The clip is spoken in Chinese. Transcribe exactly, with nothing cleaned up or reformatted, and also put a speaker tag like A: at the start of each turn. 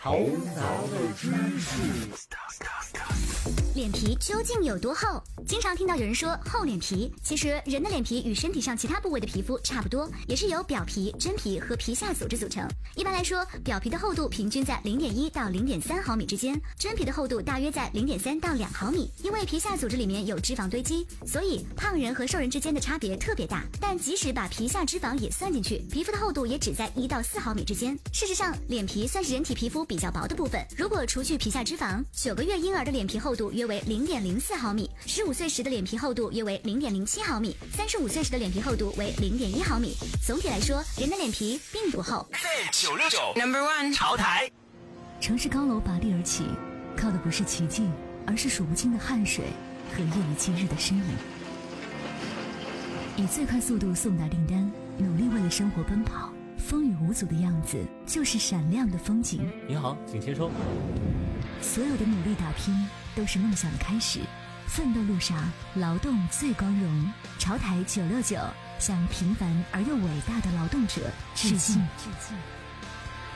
A: 头脑的知识。
B: 脸皮究竟有多厚？经常听到有人说厚脸皮，其实人的脸皮与身体上其他部位的皮肤差不多，也是由表皮、真皮和皮下组织组成。一般来说，表皮的厚度平均在 零点一到零点三毫米之间，真皮的厚度大约在 零点三到两毫米。因为皮下组织里面有脂肪堆积，所以胖人和瘦人之间的差别特别大。但即使把皮下脂肪也算进去，皮肤的厚度也只在一到四毫米之间。事实上，脸皮算是人体皮肤比较薄的部分。如果除去皮下脂肪，九个月婴儿的脸皮厚度约为 零点零四毫米，十五岁时的脸皮厚度约为 零点零七毫米，三十五岁时的脸皮厚度为 零点一毫米。总体来说，人的脸皮并不厚。
C: 九六九 Number One 潮台。
D: 城市高楼拔地而起，靠的不是奇迹，而是数不清的汗水和夜以继日的身影。以最快速度送达订单，努力为了生活奔跑，风雨无阻的样子就是闪亮的风景。
E: 您好，请签收。
D: 所有的努力打拼都是梦想的开始，奋斗路上劳动最光荣。潮台九六九向平凡而又伟大的劳动者致敬。致敬。